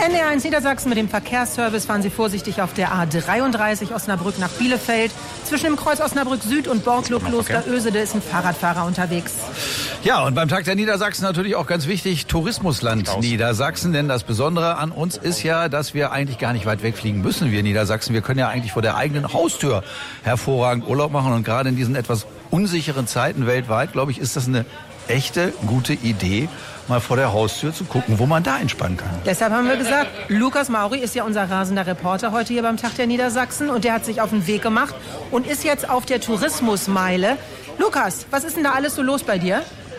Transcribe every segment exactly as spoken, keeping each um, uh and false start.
N D R eins Niedersachsen mit dem Verkehrsservice. Fahren Sie vorsichtig auf der A dreiunddreißig Osnabrück nach Bielefeld. Zwischen dem Kreuz Osnabrück Süd und Borklo-Kloster Ösede ist ein Fahrradfahrer unterwegs. Ja, und beim Tag der Niedersachsen natürlich auch ganz wichtig, Tourismusland Klaus. Niedersachsen. Denn das Besondere an uns ist ja, dass wir eigentlich gar nicht weit wegfliegen müssen, wir Niedersachsen. Wir können ja eigentlich vor der eigenen Haustür hervorragend Urlaub machen. Und gerade in diesen etwas unsicheren Zeiten weltweit, glaube ich, ist das eine echte, gute Idee, mal vor der Haustür zu gucken, wo man da entspannen kann. Deshalb haben wir gesagt, Lukas Mauri ist ja unser rasender Reporter heute hier beim Tag der Niedersachsen und der hat sich auf den Weg gemacht und ist jetzt auf der Tourismusmeile. Lukas, was ist denn da alles so los bei dir?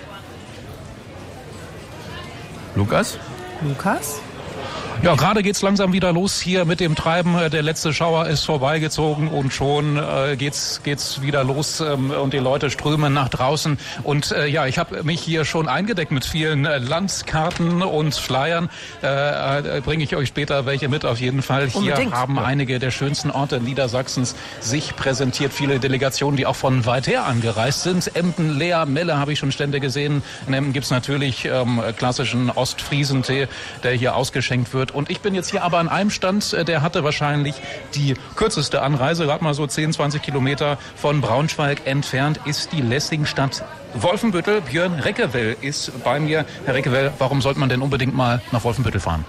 Lukas? Lukas? Ja, gerade geht's langsam wieder los hier mit dem Treiben. Der letzte Schauer ist vorbeigezogen und schon äh, geht's geht's wieder los ähm, und die Leute strömen nach draußen. Und äh, ja, ich habe mich hier schon eingedeckt mit vielen äh, Landkarten und Flyern. Äh, äh, Bringe ich euch später welche mit auf jeden Fall. Hier Unbedingt. haben einige der schönsten Orte Niedersachsens sich präsentiert. Viele Delegationen, die auch von weit her angereist sind. Emden, Leer, Melle habe ich schon Stände gesehen. In Emden gibt's natürlich ähm, klassischen Ostfriesentee, der hier ausgeschenkt wird. Und ich bin jetzt hier aber an einem Stand, der hatte wahrscheinlich die kürzeste Anreise, gerade mal so zehn, zwanzig Kilometer von Braunschweig entfernt, ist die Lessingstadt Wolfenbüttel. Björn Reckewell ist bei mir. Herr Reckewell, warum sollte man denn unbedingt mal nach Wolfenbüttel fahren?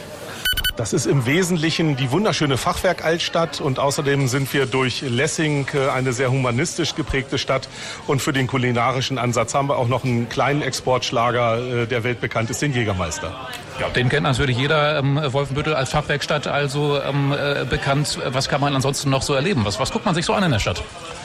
Das ist im Wesentlichen die wunderschöne Fachwerk-Altstadt und außerdem sind wir durch Lessing eine sehr humanistisch geprägte Stadt und für den kulinarischen Ansatz haben wir auch noch einen kleinen Exportschlager, der weltbekannt ist, den Jägermeister. Ja, den kennt natürlich jeder. Ähm, Wolfenbüttel als Fachwerkstatt also ähm, äh, bekannt. Was kann man ansonsten noch so erleben? Was, was guckt man sich so an in der Stadt?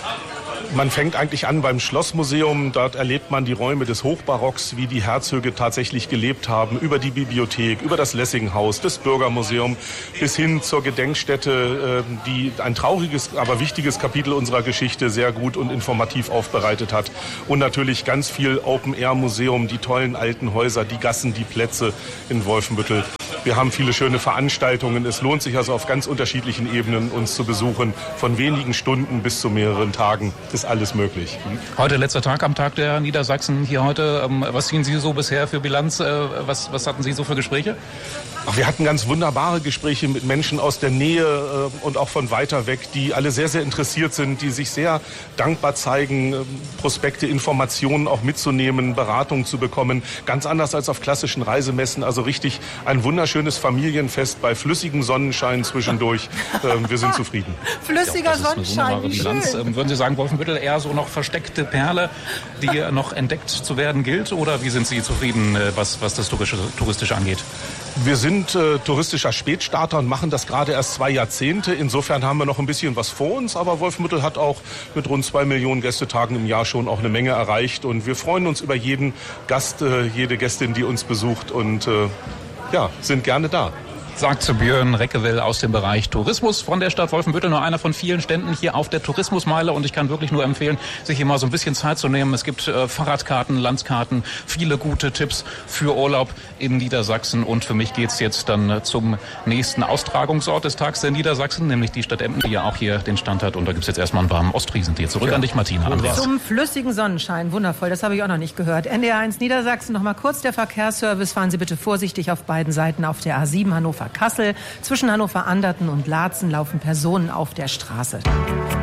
Man fängt eigentlich an beim Schlossmuseum. Dort erlebt man die Räume des Hochbarocks, wie die Herzöge tatsächlich gelebt haben, über die Bibliothek, über das Lessinghaus, das Bürgermuseum bis hin zur Gedenkstätte, die ein trauriges, aber wichtiges Kapitel unserer Geschichte sehr gut und informativ aufbereitet hat. Und natürlich ganz viel Open-Air-Museum, die tollen alten Häuser, die Gassen, die Plätze in Wolfenbüttel. Wir haben viele schöne Veranstaltungen. Es lohnt sich also auf ganz unterschiedlichen Ebenen, uns zu besuchen. Von wenigen Stunden bis zu mehreren Tagen ist alles möglich. Heute letzter Tag am Tag der Niedersachsen hier heute. Was ziehen Sie so bisher für Bilanz? Was, was hatten Sie so für Gespräche? Wir hatten ganz wunderbare Gespräche mit Menschen aus der Nähe äh, und auch von weiter weg, die alle sehr, sehr interessiert sind, die sich sehr dankbar zeigen, äh, Prospekte, Informationen auch mitzunehmen, Beratungen zu bekommen. Ganz anders als auf klassischen Reisemessen. Also richtig ein wunderschönes Familienfest bei flüssigem Sonnenschein zwischendurch. Äh, wir sind zufrieden. Flüssiger ja, Sonnenschein, wie schön. Ähm, würden Sie sagen, Wolfenbüttel eher so noch versteckte Perle, die noch entdeckt zu werden gilt? Oder wie sind Sie zufrieden, äh, was, was das Touristische, Touristische angeht? Wir sind äh, touristischer Spätstarter und machen das gerade erst zwei Jahrzehnte. Insofern haben wir noch ein bisschen was vor uns. Aber Wolfenbüttel hat auch mit rund zwei Millionen Gästetagen im Jahr schon auch eine Menge erreicht. Und wir freuen uns über jeden Gast, äh, jede Gästin, die uns besucht und äh, ja, sind gerne da. Sagt zu Björn Reckewell aus dem Bereich Tourismus von der Stadt Wolfenbüttel. Nur einer von vielen Ständen hier auf der Tourismusmeile. Und ich kann wirklich nur empfehlen, sich hier mal so ein bisschen Zeit zu nehmen. Es gibt äh, Fahrradkarten, Landskarten, viele gute Tipps für Urlaub in Niedersachsen. Und für mich geht's jetzt dann äh, zum nächsten Austragungsort des Tags der Niedersachsen, nämlich die Stadt Emden, die ja auch hier den Stand hat. Und da gibt's jetzt erstmal einen warmen Ostfriesentee. Zurück ja. an dich, Martina. Andreas. Zum flüssigen Sonnenschein. Wundervoll, das habe ich auch noch nicht gehört. N D R eins Niedersachsen, noch mal kurz der Verkehrsservice. Fahren Sie bitte vorsichtig auf beiden Seiten auf der A sieben Hannover-Kassel. Zwischen Hannover-Anderten und Laatzen laufen Personen auf der Straße.